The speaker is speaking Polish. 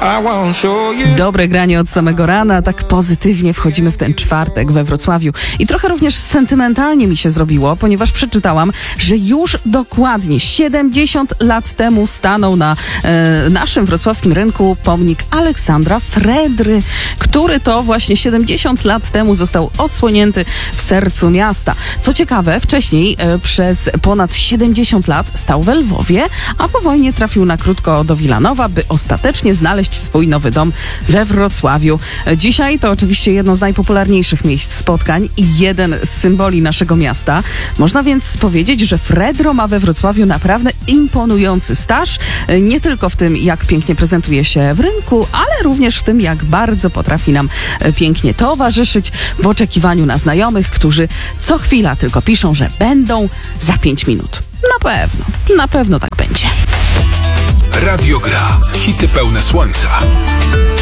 Dobre granie od samego rana, tak pozytywnie wchodzimy w ten czwartek we Wrocławiu. I trochę również sentymentalnie mi się zrobiło, ponieważ przeczytałam, że już dokładnie 70 lat temu stanął na naszym wrocławskim rynku pomnik Aleksandra Fredry, który to właśnie 70 lat temu został odsłonięty w sercu miasta. Co ciekawe, wcześniej przez ponad 70 lat stał w Lwowie, a po wojnie trafił na krótko do Wilanowa, by ostatecznie znaleźć swój nowy dom we Wrocławiu. Dzisiaj to oczywiście jedno z najpopularniejszych miejsc spotkań i jeden z symboli naszego miasta. Można więc powiedzieć, że Fredro ma we Wrocławiu naprawdę imponujący staż, nie tylko w tym, jak pięknie prezentuje się w rynku, ale również w tym, jak bardzo potrafi nam pięknie towarzyszyć w oczekiwaniu na znajomych, którzy co chwila tylko piszą, że będą za 5 minut. Na pewno tak będzie. Radio Gra. Hity pełne słońca.